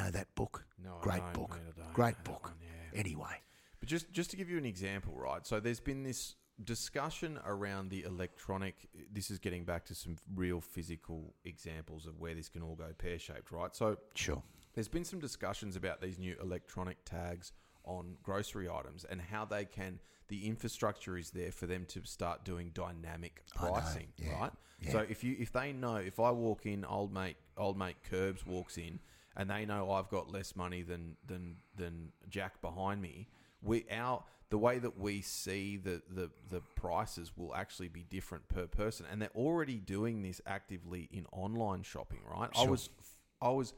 know that book? No, Great I don't. book. Mate, I don't Great know that book. one, yeah. Anyway. But just to give you an example, right? So there's been this discussion around the electronic. This is getting back to some real physical examples of where this can all go pear-shaped, right? So Sure. there's been some discussions about these new electronic tags on grocery items and how they can, the infrastructure is there for them to start doing dynamic pricing, right? Yeah. So if they know, if I walk in, old mate Curbs walks in, and they know I've got less money than Jack behind me, the way that we see the prices will actually be different per person, and they're already doing this actively in online shopping, right? Sure. I was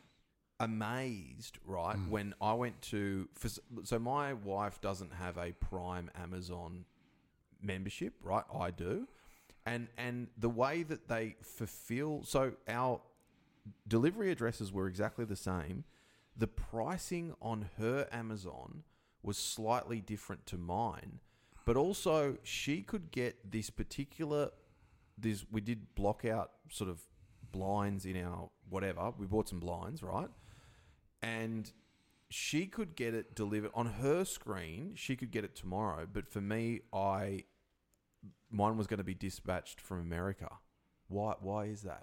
amazed, right, when I went to... So my wife doesn't have a Prime Amazon membership, right? I do. And the way that they fulfill... So our delivery addresses were exactly the same. The pricing on her Amazon was slightly different to mine. But also, she could get this particular... We did block out sort of blinds in our whatever. We bought some blinds, right? And she could get it delivered on her screen. She could get it tomorrow, but for me, mine was going to be dispatched from America. Why is that?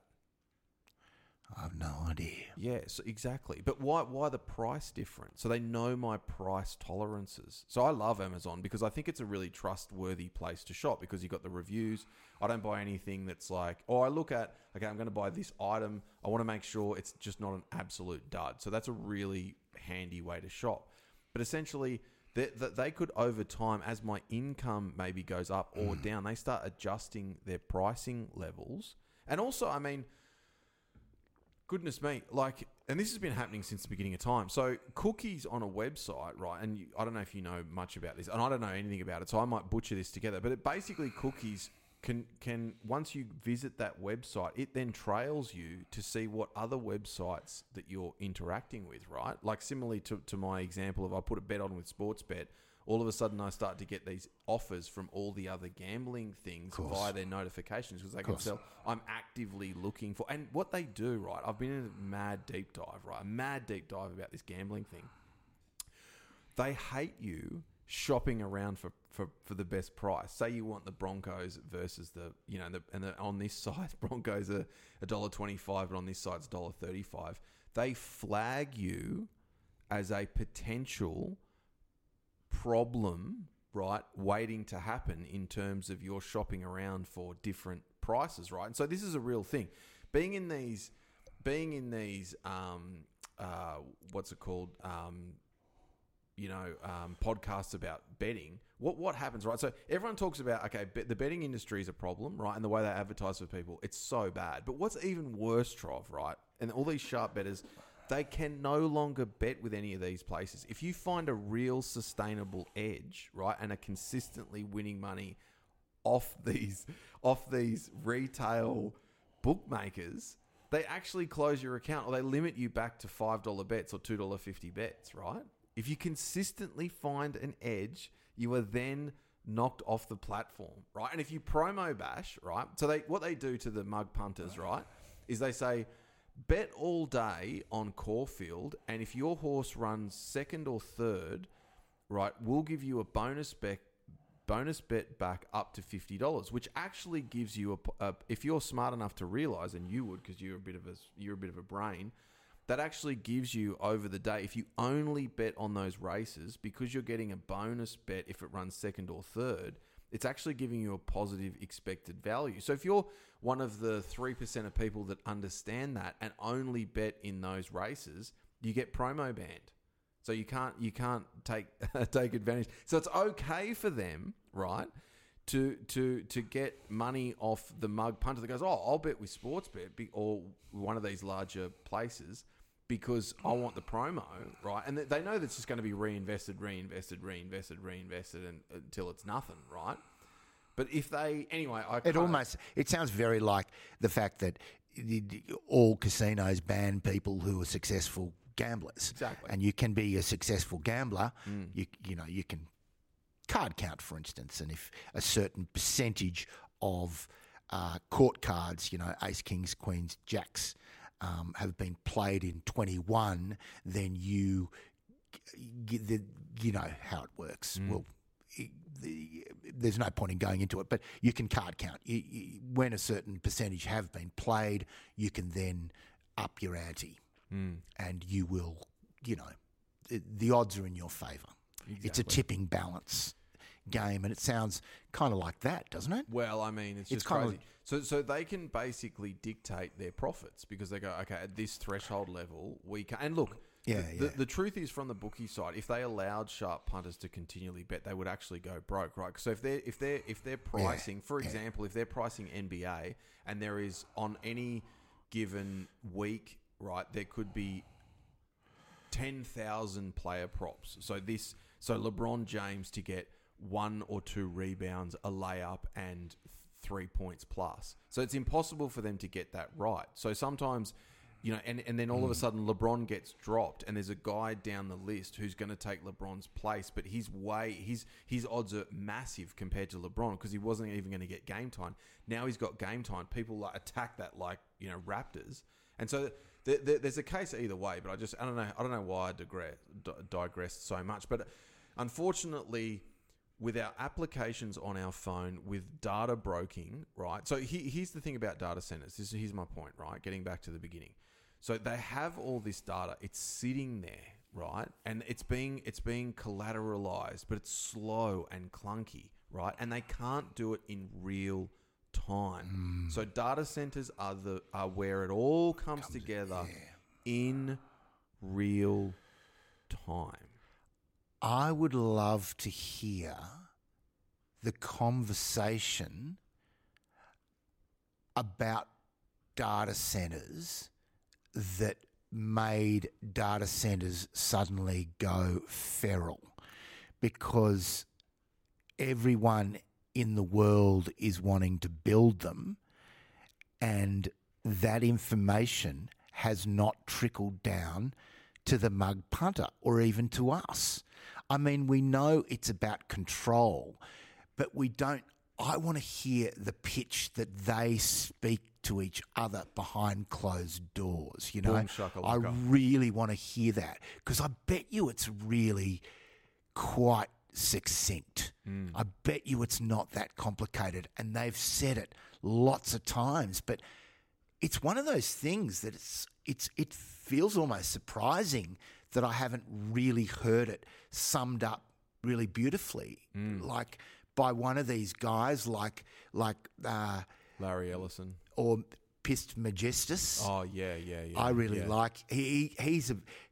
I have no idea. Yes, exactly. But why the price different? So they know my price tolerances. So I love Amazon because I think it's a really trustworthy place to shop because you've got the reviews. I don't buy anything that's like, I look at, okay, I'm going to buy this item. I want to make sure it's just not an absolute dud. So that's a really handy way to shop. But essentially, they could over time, as my income maybe goes up or down, they start adjusting their pricing levels. And also, I mean... Goodness me, and this has been happening since the beginning of time. So cookies on a website, right, and I don't know if you know much about this, and I don't know anything about it, so I might butcher this together, but basically cookies can once you visit that website, it then trails you to see what other websites that you're interacting with, right? Like similarly to my example of I put a bet on with Sportsbet, all of a sudden I start to get these offers from all the other gambling things via their notifications because they can tell I'm actively looking for... And what they do, right, I've been in a mad deep dive about this gambling thing. They hate you shopping around for the best price. Say you want the Broncos versus on this side, Broncos are $1.25, but on this side it's $1.35. They flag you as a potential... problem, right, waiting to happen in terms of your shopping around for different prices, right? And so this is a real thing. Being in these what's it called? Podcasts about betting. What happens, right? So everyone talks about, okay, the betting industry is a problem, right? And the way they advertise for people, it's so bad. But what's even worse, Trov, right? And all these sharp bettors, they can no longer bet with any of these places. If you find a real sustainable edge, right, and are consistently winning money off these retail bookmakers, they actually close your account or they limit you back to $5 bets or $2.50 bets, right? If you consistently find an edge, you are then knocked off the platform, right? And if you promo bash, right, so what they do to the mug punters, right, is they say, bet all day on Caulfield, and if your horse runs second or third, right, we'll give you a bonus bet back up to $50, which actually gives you if you're smart enough to realize, and you would because you're a bit of a brain, that actually gives you over the day, if you only bet on those races, because you're getting a bonus bet if it runs second or third, it's actually giving you a positive expected value. So if you're one of the 3% of people that understand that and only bet in those races, you get promo banned. So you can't take advantage. So it's okay for them, right, to get money off the mug punter that goes, I'll bet with Sportsbet or one of these larger places because I want the promo, right? And they know that's just going to be reinvested until it's nothing, right? But if they... Anyway, it sounds very like the fact that all casinos ban people who are successful gamblers. Exactly. And you can be a successful gambler. You can card count, for instance, and if a certain percentage of court cards, ace, kings, queens, jacks, have been played in 21, then you know how it works. Well, there's no point in going into it, but you can card count. When a certain percentage have been played, you can then up your ante, and you will, the odds are in your favour. Exactly. It's a tipping balance game, and it sounds kind of like that, doesn't it? Well, I mean, it's just crazy. So they can basically dictate their profits because they go, okay, at this threshold level, we can. And look, the truth is, from the bookie side, if they allowed sharp punters to continually bet, they would actually go broke, right? So if they're pricing, for example, if they're pricing NBA, and there is on any given week, right, there could be 10,000 player props. So LeBron James to get 1 or 2 rebounds, a layup, and 3 points plus. So it's impossible for them to get that right. So sometimes, and then all of a sudden LeBron gets dropped, and there's a guy down the list who's going to take LeBron's place, but his odds are massive compared to LeBron because he wasn't even going to get game time. Now he's got game time. People attack that like Raptors, and so there's a case either way. But I don't know why I digressed so much, but unfortunately, with our applications on our phone, with data broking, right? So here's the thing about data centers. Here's my point, right? Getting back to the beginning. So they have all this data. It's sitting there, right? And it's being collateralized, but it's slow and clunky, right? And they can't do it in real time. So data centers are where it all comes together in real time. I would love to hear the conversation about data centers that made data centers suddenly go feral, because everyone in the world is wanting to build them, and that information has not trickled down to the mug punter or even to us. I mean, we know it's about control, but we don't. I want to hear the pitch that they speak to each other behind closed doors. Boom, shakalaka. I really want to hear that, because I bet you it's really quite succinct. I bet you it's not that complicated, and they've said it lots of times. But it's one of those things that it feels almost surprising that I haven't really heard it summed up really beautifully, like by one of these guys, like Larry Ellison or Pist Majestus. Oh yeah. I really like. He's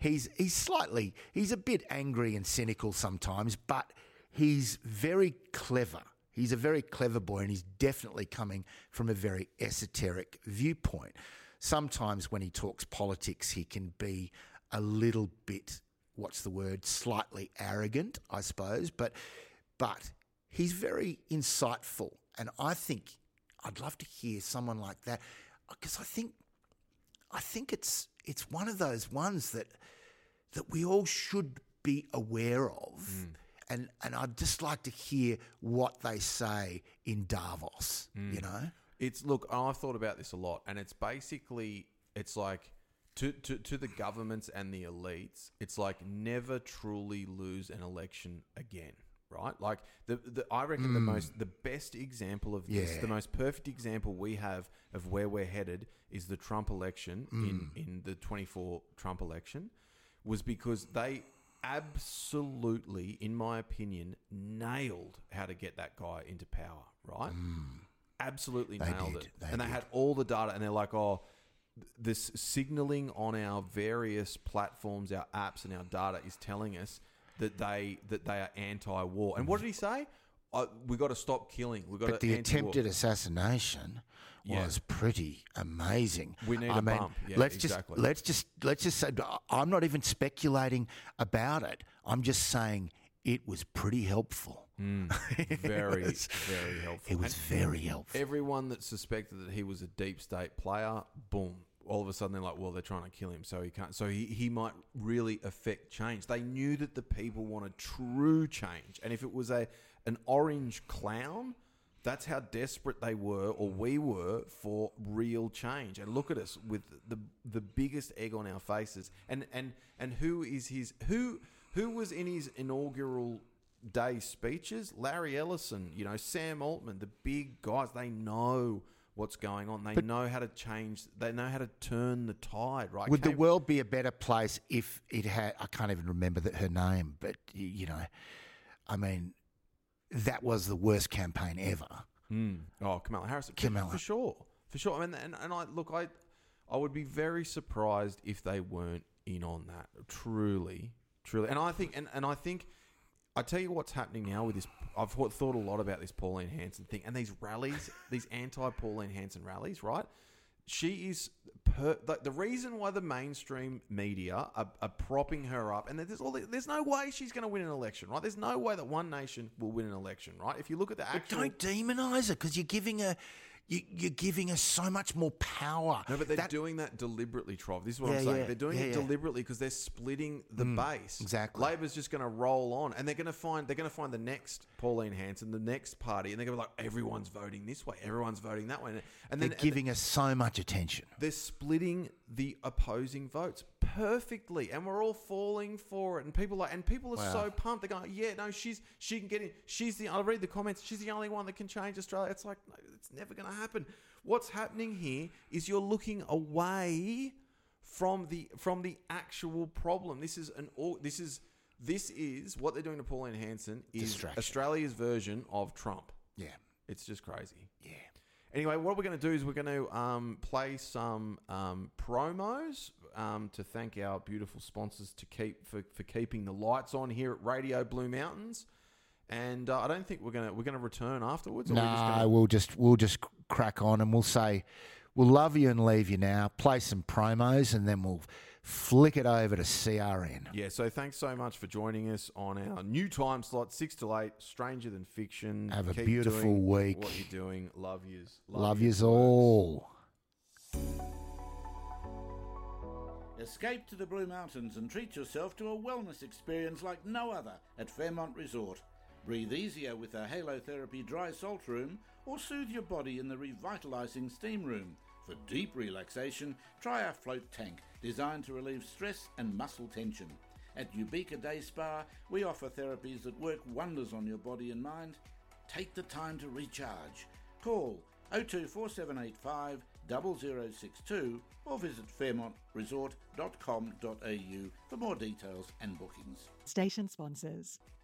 a bit angry and cynical sometimes, but he's very clever. He's a very clever boy, and he's definitely coming from a very esoteric viewpoint. Sometimes when he talks politics, he can be a little bit, slightly arrogant, I suppose, but he's very insightful, and I think I'd love to hear someone like that, because I think it's one of those ones that we all should be aware of, and I'd just like to hear what they say in Davos. I've thought about this a lot, and it's basically, it's like to the governments and the elites, it's like never truly lose an election again, right? Like I reckon the best example of this, the most perfect example we have of where we're headed is the Trump election in the 24 Trump election, was because they absolutely, in my opinion, nailed how to get that guy into power, right? Absolutely nailed it. They had all the data, and they're like, this signaling on our various platforms, our apps and our data is telling us that they are anti-war. And what did he say? We got to stop killing. But the attempted assassination was pretty amazing. We need a bump. Yeah, let's just say, I'm not even speculating about it. I'm just saying it was pretty helpful. Very, very helpful. It was very helpful. Everyone that suspected that he was a deep state player, boom. All of a sudden, they're like, well, they're trying to kill him, so he can't. So he might really affect change. They knew that the people wanted true change. And if it was an orange clown, That's how desperate they were, or we were, for real change. And look at us with the biggest egg on our faces. And who was in his inaugural day speeches? Larry Ellison, Sam Altman, the big guys. They know what's going on. They know how to change. They know how to turn the tide. Right? Would the world be a better place if it had? I can't even remember her name, but I mean, that was the worst campaign ever. Oh, Kamala Harris. Kamala. For sure. I mean, and I would be very surprised if they weren't in on that. Truly. And I think, I tell you what's happening now with this. I've thought a lot about this Pauline Hanson thing and these rallies, these anti-Pauline Hanson rallies, right? She is the reason why the mainstream media are propping her up, and there's no way she's going to win an election, right? There's no way that One Nation will win an election, right? If you look at the actual, don't demonise her, because you're giving her so much more power. No, but they're doing that deliberately, Trov. This is what I'm saying. They're doing it deliberately because they're splitting the base. Exactly. Labor's just going to roll on, and they're going to find the next Pauline Hanson, the next party, and they're going to be like, everyone's voting this way, everyone's voting that way, and they're giving us so much attention. They're splitting the opposing votes perfectly, and we're all falling for it. And people are so pumped. They're going, yeah, no, she can get in. I'll read the comments. She's the only one that can change Australia. It's like, no, it's never going to happen. What's happening here is you're looking away from the actual problem. This is what they're doing to Pauline Hanson is Australia's version of Trump. Yeah, it's just crazy. Yeah. Anyway, what we're going to do is we're going to play some promos to thank our beautiful sponsors for keeping the lights on here at Radio Blue Mountains. And I don't think we're going to return afterwards. No, we'll just crack on, and we'll love you and leave you now. Play some promos, and then we'll flick it over to CRN. Yeah, so thanks so much for joining us on our new time slot, 6 to 8, Stranger Than Fiction. Have a beautiful week. What you're doing. Love yous. Love yous all. Escape to the Blue Mountains and treat yourself to a wellness experience like no other at Fairmont Resort. Breathe easier with our halotherapy dry salt room, or soothe your body in the revitalising steam room. For deep relaxation, try our float tank, designed to relieve stress and muscle tension. At Ubika Day Spa, we offer therapies that work wonders on your body and mind. Take the time to recharge. Call 024785 0062 or visit fairmontresort.com.au for more details and bookings. Station sponsors.